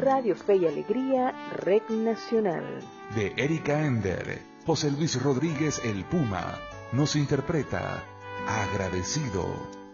Radio Fe y Alegría, Red Nacional. De Erika Ender, José Luis Rodríguez el Puma, nos interpreta Agradecido.